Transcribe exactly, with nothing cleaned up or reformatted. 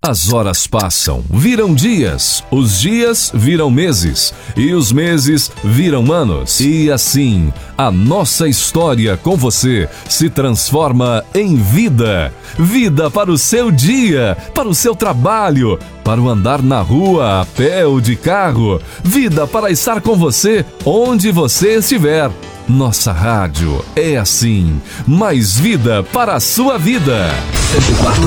As horas passam, viram dias, os dias viram meses e os meses viram anos. E assim, a nossa história com você se transforma em vida. Vida para o seu dia, para o seu trabalho, para o andar na rua, a pé ou de carro. Vida para estar com você onde você estiver. Nossa rádio é assim, mais vida para a sua vida. cento e quatro